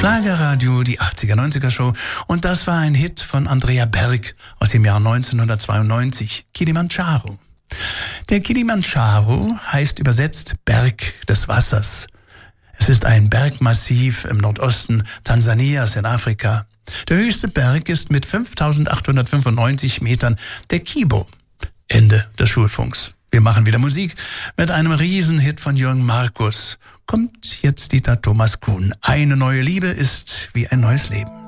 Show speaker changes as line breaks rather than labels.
Schlagerradio, die 80er-90er Show. Und das war ein Hit von Andrea Berg aus dem Jahr 1992, Kilimanjaro. Der Kilimanjaro heißt übersetzt Berg des Wassers. Es ist ein Bergmassiv im Nordosten Tansanias in Afrika. Der höchste Berg ist mit 5.895 Metern der Kibo. Ende des Schulfunks. Wir machen wieder Musik mit einem Riesenhit von Jürgen Markus. Kommt jetzt Dieter Thomas Kuhn. Eine neue Liebe ist wie ein neues Leben.